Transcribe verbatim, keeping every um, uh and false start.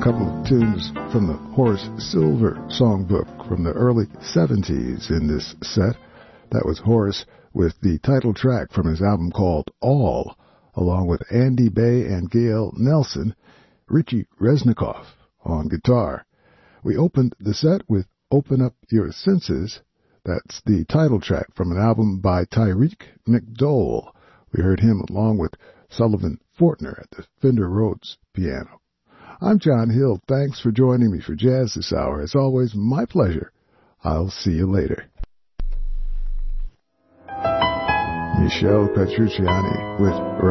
couple of tunes from the Horace Silver songbook from the early seventies in this set. That was Horace with the title track from his album called All, along with Andy Bay and Gail Nelson, Richie Reznikoff on guitar. We opened the set with Open Up Your Senses. That's the title track from an album by Tyreek McDowell. We heard him along with Sullivan Fortner at the Fender Rhodes piano. I'm John Hill. Thanks for joining me for Jazz this hour. As always, my pleasure. I'll see you later. Michel Petrucciani with